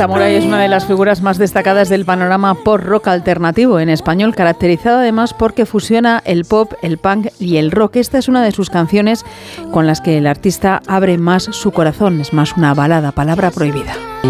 Samurai es una de las figuras más destacadas del panorama pop-rock alternativo en español, caracterizado además porque fusiona el pop, el punk y el rock. Esta es una de sus canciones con las que el artista abre más su corazón, es más una balada, Palabra prohibida.